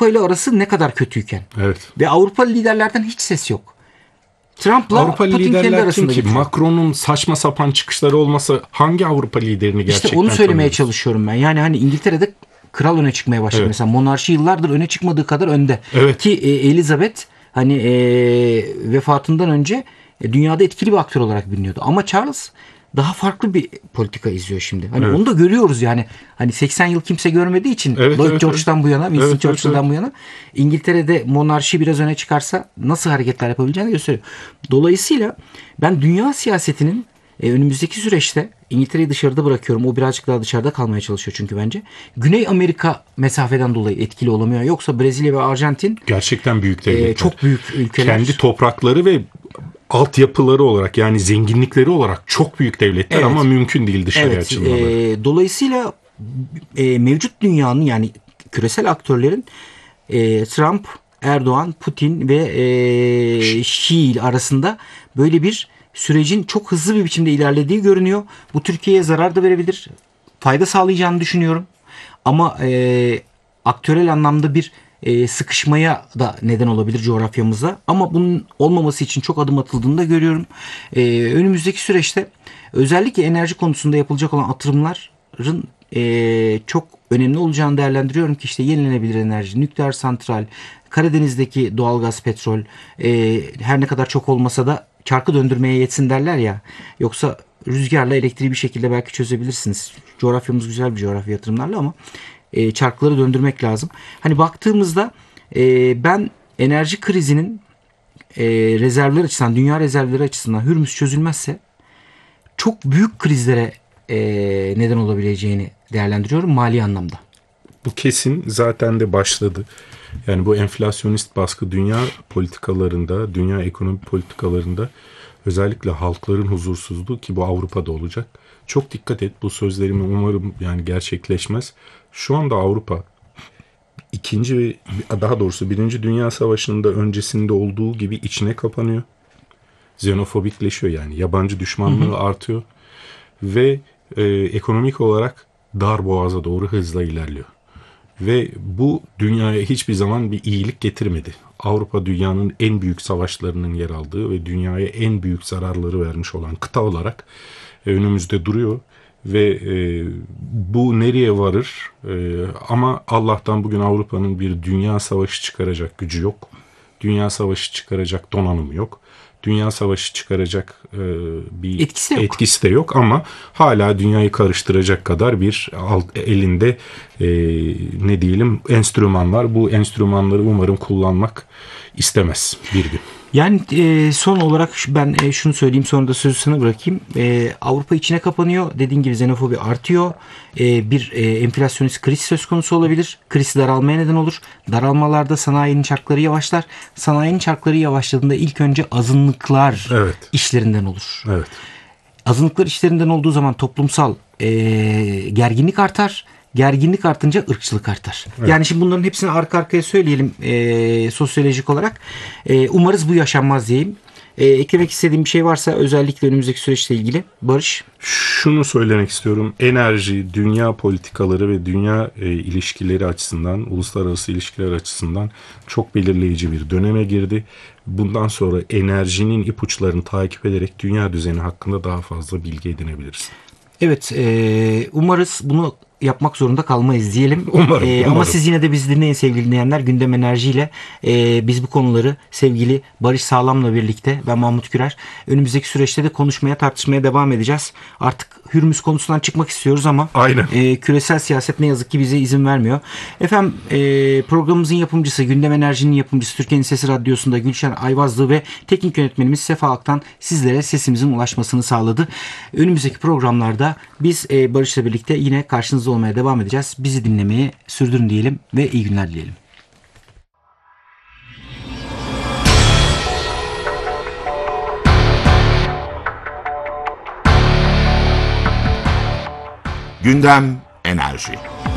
Avrupa ile arası ne kadar kötüyken. Evet. Ve Avrupalı liderlerden hiç ses yok. Trump'la Avrupalı Putin kendi liderler arasında kim ki? geçiyor. Macron'un saçma sapan çıkışları olmasa hangi Avrupa liderini gerçekten İşte onu söylemeye tanıyoruz? çalışıyorum ben. Yani hani İngiltere'de kral öne çıkmaya başladı. Evet. Mesela monarşi yıllardır öne çıkmadığı kadar önde. Evet. Ki Elizabeth hani vefatından önce dünyada etkili bir aktör olarak biliniyordu. Ama Charles daha farklı bir politika izliyor şimdi. Hani Evet. onu da görüyoruz yani. Hani 80 yıl kimse görmediği için Evet, Lloyd evet, George'dan bu yana, Winston Evet, Churchill'dan bu yana İngiltere'de monarşi biraz öne çıkarsa nasıl hareketler yapabileceğini gösteriyor. Dolayısıyla ben dünya siyasetinin önümüzdeki süreçte İngiltere'yi dışarıda bırakıyorum. O birazcık daha dışarıda kalmaya çalışıyor çünkü bence. Güney Amerika mesafeden dolayı etkili olamıyor. Yoksa Brezilya ve Arjantin Gerçekten büyük devletler. çok büyük ülkeler. Kendi toprakları ve altyapıları olarak yani zenginlikleri olarak çok büyük devletler Evet. ama mümkün değil dışarıya Evet. açılmaları. Dolayısıyla mevcut dünyanın yani küresel aktörlerin Trump, Erdoğan, Putin ve Şii arasında böyle bir sürecin çok hızlı bir biçimde ilerlediği görünüyor. Bu Türkiye'ye zarar da verebilir. Fayda sağlayacağını düşünüyorum. Ama aktörel anlamda bir sıkışmaya da neden olabilir coğrafyamıza. Ama bunun olmaması için çok adım atıldığını da görüyorum. Önümüzdeki süreçte özellikle enerji konusunda yapılacak olan atılımların çok önemli olacağını değerlendiriyorum ki işte yenilenebilir enerji, nükleer santral, Karadeniz'deki doğalgaz, petrol her ne kadar çok olmasa da çarkı döndürmeye yetsin derler ya. Yoksa rüzgarla elektriği bir şekilde belki çözebilirsiniz. Coğrafyamız güzel bir coğrafya yatırımlarla ama çarkları döndürmek lazım. Hani baktığımızda ben enerji krizinin rezervler açısından, dünya rezervleri açısından Hürmüz çözülmezse çok büyük krizlere neden olabileceğini değerlendiriyorum mali anlamda. Bu kesin zaten de başladı. Yani bu enflasyonist baskı dünya politikalarında, dünya ekonomi politikalarında özellikle halkların huzursuzluğu ki bu Avrupa'da olacak. Çok dikkat et bu sözlerimi umarım yani gerçekleşmez. Şu anda Avrupa ikinci ve daha doğrusu Birinci Dünya Savaşı'nda öncesinde olduğu gibi içine kapanıyor. Xenofobikleşiyor yani yabancı düşmanlığı artıyor ve ekonomik olarak dar boğaza doğru hızla ilerliyor. Ve bu dünyaya hiçbir zaman bir iyilik getirmedi. Avrupa dünyanın en büyük savaşlarının yer aldığı ve dünyaya en büyük zararları vermiş olan kıta olarak önümüzde duruyor. Ve bu nereye varır? Ama Allah'tan bugün Avrupa'nın bir dünya savaşı çıkaracak gücü yok. Dünya savaşı çıkaracak donanımı yok. Dünya savaşı çıkaracak bir etkisi de yok ama hala dünyayı karıştıracak kadar bir elinde ne diyelim enstrüman var. Bu enstrümanları umarım kullanmak istemez bir gün. Yani son olarak ben şunu söyleyeyim sonra da sözü sana bırakayım. Avrupa içine kapanıyor. Dediğin gibi xenofobi artıyor. Bir enflasyonist kriz söz konusu olabilir. Kriz daralmaya neden olur. Daralmalarda sanayinin çarkları yavaşlar. Sanayinin çarkları yavaşladığında ilk önce azınlıklar işlerinden olur. Evet. Azınlıklar işlerinden olduğu zaman toplumsal gerginlik artar. Gerginlik artınca ırkçılık artar. Evet. Yani şimdi bunların hepsini arka arkaya söyleyelim sosyolojik olarak. Umarız bu yaşanmaz diyeyim. Eklemek istediğim bir şey varsa özellikle önümüzdeki süreçle ilgili Barış. Şunu söylemek istiyorum. Enerji, dünya politikaları ve dünya ilişkileri açısından, uluslararası ilişkiler açısından çok belirleyici bir döneme girdi. Bundan sonra enerjinin ipuçlarını takip ederek dünya düzeni hakkında daha fazla bilgi edinebiliriz. Evet, umarız bunu yapmak zorunda kalmayız diyelim. Umarım. Ama siz yine de bizi dinleyin sevgili dinleyenler. Gündem Enerji'yle biz bu konuları sevgili Barış Sağlam'la birlikte ben Mahmut Kürer önümüzdeki süreçte de konuşmaya tartışmaya devam edeceğiz. Artık Hürmüz konusundan çıkmak istiyoruz ama küresel siyaset ne yazık ki bize izin vermiyor. Efendim programımızın yapımcısı, Gündem Enerji'nin yapımcısı Türkiye'nin Sesi Radyosu'nda Gülşen Ayvazlı ve teknik yönetmenimiz Sefa Aktan sizlere sesimizin ulaşmasını sağladı. Önümüzdeki programlarda biz Barış'la birlikte yine karşınızda olmaya devam edeceğiz. Bizi dinlemeye sürdürün diyelim ve iyi günler dileyelim. Gündem Enerji.